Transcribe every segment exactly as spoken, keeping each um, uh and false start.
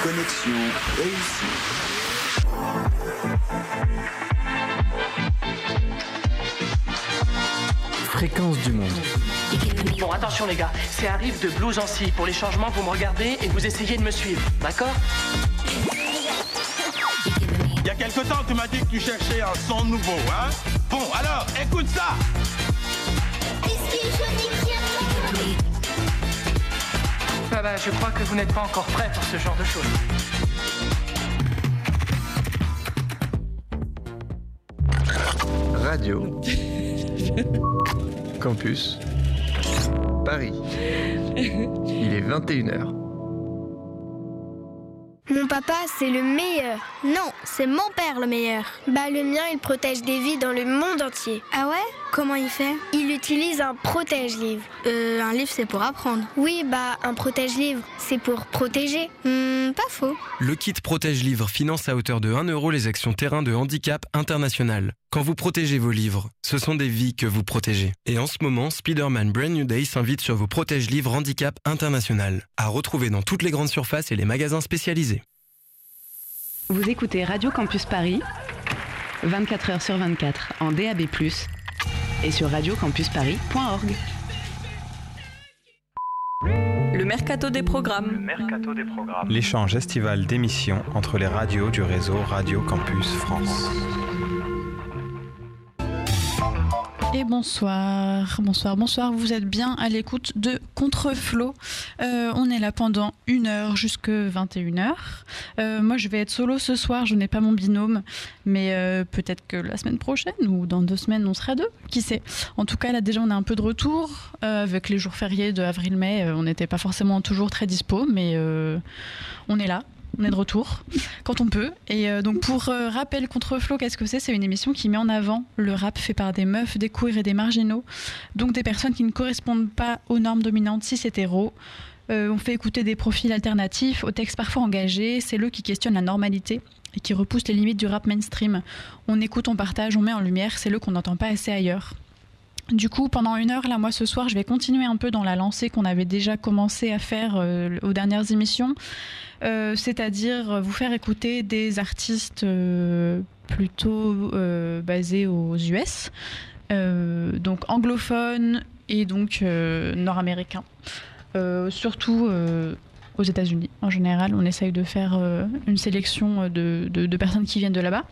Connexion réussie. Fréquence du monde. Bon, attention les gars, c'est un riff de blues en si. Pour les changements, vous me regardez et vous essayez de me suivre, d'accord? Il y a quelque temps, tu m'as dit que tu cherchais un son nouveau, hein? Bon, alors, écoute ça! Ah bah, je crois que vous n'êtes pas encore prêts pour ce genre de choses. Radio Campus Paris. Il est vingt et une heures. Mon papa, c'est le meilleur. Non, c'est mon père le meilleur. Bah, le mien, il protège des vies dans le monde entier. Ah ouais? Comment il fait? Il utilise un protège-livre. Euh, un livre, c'est pour apprendre. Oui, bah, un protège-livre, c'est pour protéger. Hmm, pas faux. Le kit Protège-Livre finance à hauteur de un euro les actions terrain de handicap international. Quand vous protégez vos livres, ce sont des vies que vous protégez. Et en ce moment, Spider-Man Brand New Day s'invite sur vos Protège-Livres handicap international. À retrouver dans toutes les grandes surfaces et les magasins spécialisés. Vous écoutez Radio Campus Paris, vingt-quatre heures sur vingt-quatre, en D A B plus, et sur radio campus paris point org. Le mercato des programmes. Le mercato des programmes. L'échange estival d'émissions entre les radios du réseau Radio Campus France. Et bonsoir, bonsoir, bonsoir, vous êtes bien à l'écoute de Contreflow. Euh, on est là pendant une heure jusqu'à vingt et une heures. Euh, moi je vais être solo ce soir, je n'ai pas mon binôme, mais euh, peut-être que la semaine prochaine ou dans deux semaines on sera deux, qui sait. En tout cas là déjà on est un peu de retour, euh, avec les jours fériés de avril-mai, euh, on n'était pas forcément toujours très dispo, mais euh, on est là. On est de retour quand on peut. Et euh, donc pour euh, rappel, Contreflow, qu'est-ce que c'est? C'est une émission qui met en avant le rap fait par des meufs, des queers et des marginaux. Donc des personnes qui ne correspondent pas aux normes dominantes cis-hétéros. Euh, on fait écouter des profils alternatifs, aux textes parfois engagés. C'est eux qui questionnent la normalité et qui repoussent les limites du rap mainstream. On écoute, on partage, on met en lumière. C'est eux qu'on n'entend pas assez ailleurs. Du coup, pendant une heure, là, moi, ce soir, je vais continuer un peu dans la lancée qu'on avait déjà commencé à faire euh, aux dernières émissions. Euh, c'est-à-dire vous faire écouter des artistes euh, plutôt euh, basés aux U S, euh, donc anglophones et donc euh, nord-américains. Euh, surtout euh, aux États-Unis, en général, on essaye de faire euh, une sélection de, de, de personnes qui viennent de là-bas.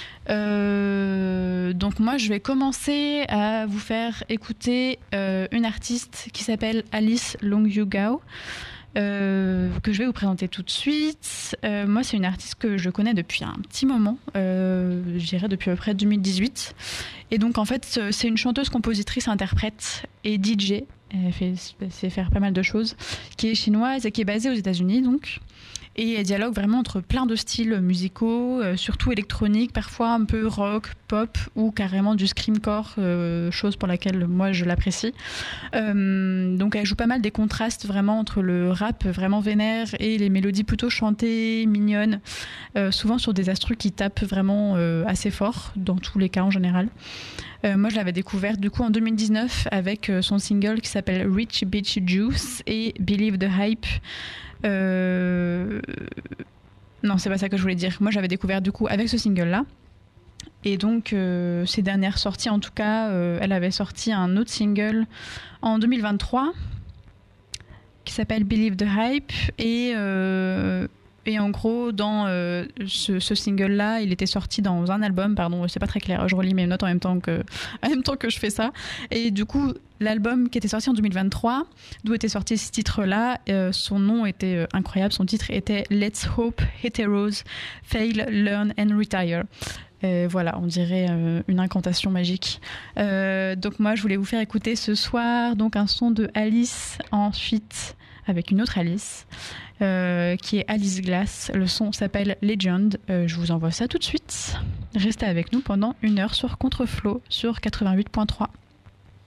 Euh, donc moi je vais commencer à vous faire écouter euh, une artiste qui s'appelle Alice Longyugao, euh, que je vais vous présenter tout de suite. Euh, moi c'est une artiste que je connais depuis un petit moment, euh, je dirais depuis à peu près deux mille dix-huit, et donc en fait c'est une chanteuse, compositrice, interprète et D J. Elle fait, sait faire pas mal de choses, qui est chinoise et qui est basée aux États-Unis donc. Et elle dialogue vraiment entre plein de styles musicaux, euh, surtout électroniques, parfois un peu rock, pop ou carrément du screamcore, euh, chose pour laquelle moi je l'apprécie. Euh, donc elle joue pas mal des contrastes vraiment entre le rap vraiment vénère et les mélodies plutôt chantées, mignonnes, euh, souvent sur des instrus qui tapent vraiment euh, assez fort, dans tous les cas en général. Euh, moi je l'avais découverte du coup en deux mille dix-neuf avec euh, son single qui s'appelle Rich Bitch Juice et Believe the Hype. Euh... Non, c'est pas ça que je voulais dire. Moi, j'avais découvert du coup avec ce single-là. Et donc, euh, ses dernières sorties, en tout cas, euh, elle avait sorti un autre single en deux mille vingt-trois qui s'appelle Believe the Hype. Et, euh, et en gros, dans euh, ce, ce single-là, il était sorti dans un album. Pardon, c'est pas très clair. Je relis mes notes en même temps que, en même temps que je fais ça. Et du coup, l'album qui était sorti en deux mille vingt-trois, d'où était sorti ce titre-là, euh, son nom était euh, incroyable. Son titre était Let's Hope Heteros Fail, Learn and Retire. Euh, voilà, on dirait euh, une incantation magique. Euh, donc moi, je voulais vous faire écouter ce soir donc un son de Alice, ensuite avec une autre Alice, euh, qui est Alice Glass. Le son s'appelle Legend. Euh, je vous envoie ça tout de suite. Restez avec nous pendant une heure sur Contreflow sur quatre-vingt-huit point trois.